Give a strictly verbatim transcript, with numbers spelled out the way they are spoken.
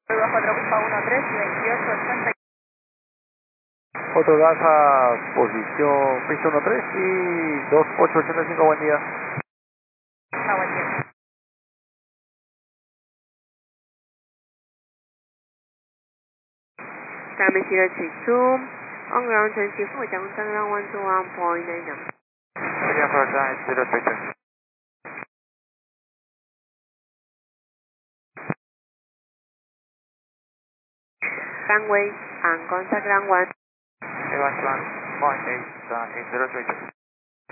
cuatro uno tres y veintiocho ochenta. Otro gas a posición pista uno tres y dos ocho ochenta y cinco, buen día. Ah, buen día. Time is zero two two. On ground twenty-four, downtown ground one two one point nine nine. William Roger, zero three two. Runway and contact ground one. Evan one point eight, uh, eight zero three two.